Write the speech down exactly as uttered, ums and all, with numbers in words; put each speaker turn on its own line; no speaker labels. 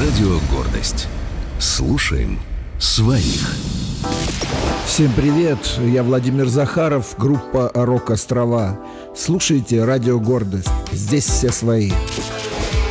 Радио «Гордость». Слушаем своих.
Всем привет, я Владимир Захаров, группа «Рок-Острова». Слушайте Радио «Гордость». Здесь все свои.